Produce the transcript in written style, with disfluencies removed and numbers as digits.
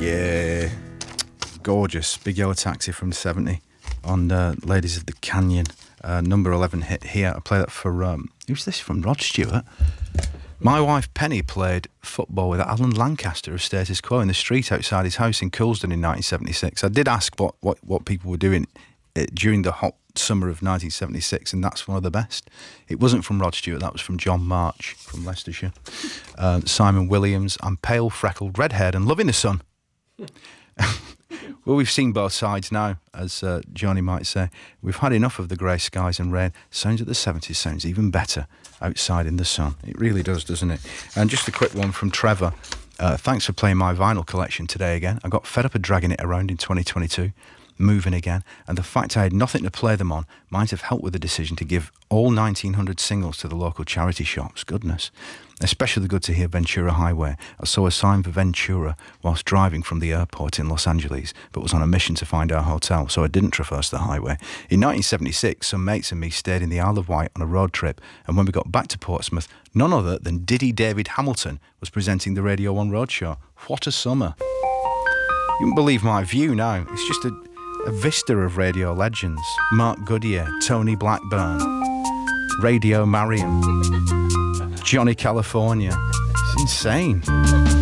Yeah. Gorgeous. Big Yellow Taxi from the 70 on Ladies of the Canyon. Number 11 hit here. I play that for... who's this from? Rod Stewart? My wife Penny played football with Alan Lancaster of Status Quo in the street outside his house in Coulsdon in 1976. I did ask what people were doing during the hot summer of 1976, and that's one of the best. It wasn't from Rod Stewart, that was from John March from Leicestershire. Simon Williams, I'm pale, freckled, red-haired and loving the sun. Well, we've seen both sides now, as Johnny might say. We've had enough of the grey skies and rain. Sounds of the 70s sounds even better outside in the sun. It really does, doesn't it? And just a quick one from Trevor. Thanks for playing my vinyl collection today again. I got fed up of dragging it around in 2022, moving again, and the fact I had nothing to play them on might have helped with the decision to give all 1900 singles to the local charity shops. Goodness. Especially good to hear Ventura Highway. I saw a sign for Ventura whilst driving from the airport in Los Angeles, but was on a mission to find our hotel, so I didn't traverse the highway. In 1976, some mates and me stayed in the Isle of Wight on a road trip, and when we got back to Portsmouth, none other than Diddy David Hamilton was presenting the Radio 1 Roadshow. What a summer. You wouldn't believe my view now. It's just a vista of radio legends. Mark Goodyear, Tony Blackburn, Radio Mariam, Johnny California. It's insane.